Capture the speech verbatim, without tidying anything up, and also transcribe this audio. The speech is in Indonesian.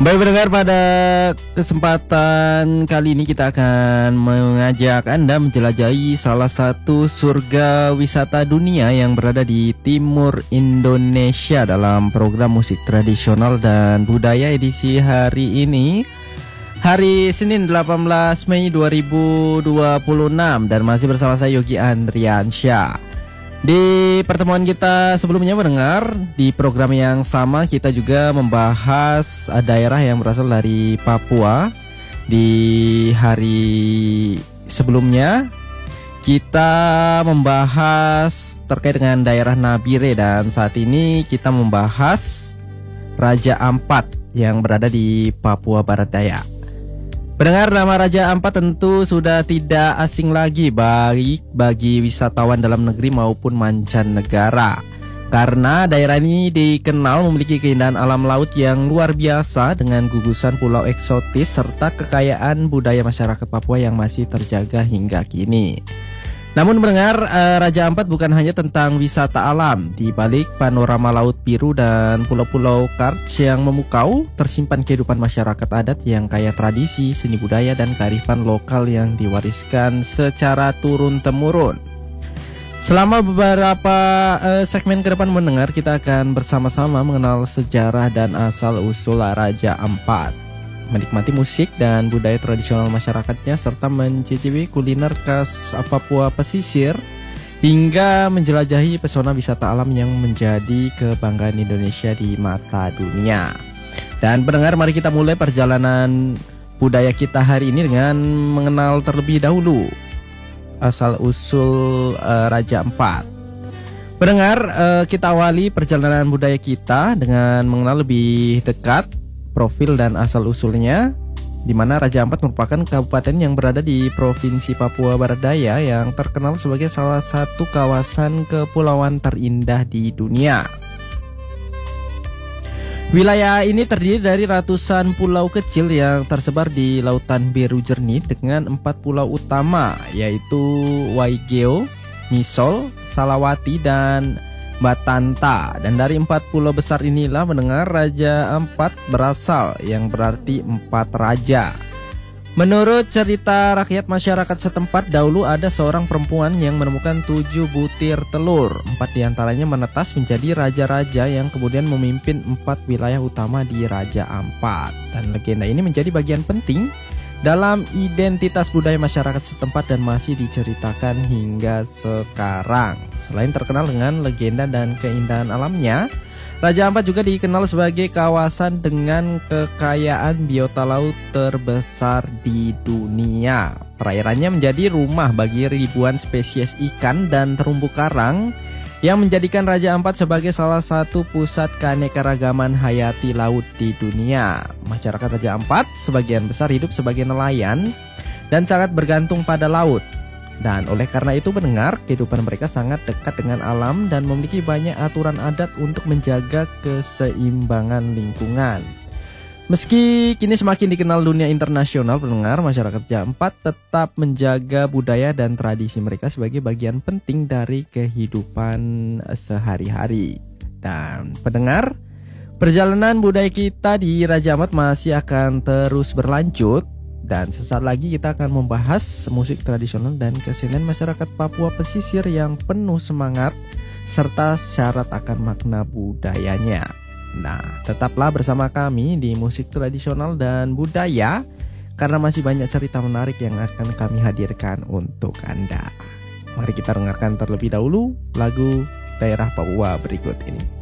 Baik pendengar, pada kesempatan kali ini kita akan mengajak Anda menjelajahi salah satu surga wisata dunia yang berada di timur Indonesia dalam program musik tradisional dan budaya edisi hari ini, hari Senin delapan belas Mei dua ribu dua puluh enam, dan masih bersama saya Yogi Andriansyah. Di pertemuan kita sebelumnya mendengar, di program yang sama kita juga membahas daerah yang berasal dari Papua. Di hari sebelumnya kita membahas terkait dengan daerah Nabire, dan saat ini kita membahas Raja Ampat yang berada di Papua Barat Daya. Pendengar, nama Raja Ampat tentu sudah tidak asing lagi baik bagi wisatawan dalam negeri maupun mancanegara, karena daerah ini dikenal memiliki keindahan alam laut yang luar biasa dengan gugusan pulau eksotis serta kekayaan budaya masyarakat Papua yang masih terjaga hingga kini. Namun mendengar, eh, Raja Ampat bukan hanya tentang wisata alam. Di balik panorama laut biru dan pulau-pulau karst yang memukau, tersimpan kehidupan masyarakat adat yang kaya tradisi, seni budaya, dan kearifan lokal yang diwariskan secara turun-temurun. Selama beberapa eh, segmen ke depan mendengar, kita akan bersama-sama mengenal sejarah dan asal-usul Raja Ampat, menikmati musik dan budaya tradisional masyarakatnya, serta mencicipi kuliner khas Papua pesisir, hingga menjelajahi pesona wisata alam yang menjadi kebanggaan Indonesia di mata dunia. Dan pendengar, mari kita mulai perjalanan budaya kita hari ini dengan mengenal terlebih dahulu asal-usul uh, Raja Ampat. Pendengar, uh, kita awali perjalanan budaya kita dengan mengenal lebih dekat profil dan asal-usulnya, di mana Raja Ampat merupakan kabupaten yang berada di Provinsi Papua Barat Daya yang terkenal sebagai salah satu kawasan kepulauan terindah di dunia. Wilayah ini terdiri dari ratusan pulau kecil yang tersebar di Lautan Biru Jernih dengan empat pulau utama, yaitu Waigeo, Misol, Salawati, dan Batanta. Dan dari empat pulau besar inilah mendengar Raja Ampat berasal, yang berarti empat raja. Menurut cerita rakyat masyarakat setempat, dahulu ada seorang perempuan yang menemukan tujuh butir telur. Empat diantaranya menetas menjadi raja-raja yang kemudian memimpin empat wilayah utama di Raja Ampat. Dan legenda ini menjadi bagian penting dalam identitas budaya masyarakat setempat dan masih diceritakan hingga sekarang. Selain terkenal dengan legenda dan keindahan alamnya, Raja Ampat juga dikenal sebagai kawasan dengan kekayaan biota laut terbesar di dunia. Perairannya menjadi rumah bagi ribuan spesies ikan dan terumbu karang, yang menjadikan Raja Ampat sebagai salah satu pusat keanekaragaman hayati laut di dunia. Masyarakat Raja Ampat sebagian besar hidup sebagai nelayan dan sangat bergantung pada laut. Dan oleh karena itu pendengar, kehidupan mereka sangat dekat dengan alam dan memiliki banyak aturan adat untuk menjaga keseimbangan lingkungan. Meski kini semakin dikenal dunia internasional, pendengar, masyarakat Raja Ampat tetap menjaga budaya dan tradisi mereka sebagai bagian penting dari kehidupan sehari-hari. Dan pendengar, perjalanan budaya kita di Raja Ampat masih akan terus berlanjut, dan sesaat lagi kita akan membahas musik tradisional dan kesenian masyarakat Papua pesisir yang penuh semangat serta syarat akan makna budayanya. Nah, tetaplah bersama kami di musik tradisional dan budaya, karena masih banyak cerita menarik yang akan kami hadirkan untuk Anda. Mari kita dengarkan terlebih dahulu lagu daerah Papua berikut ini.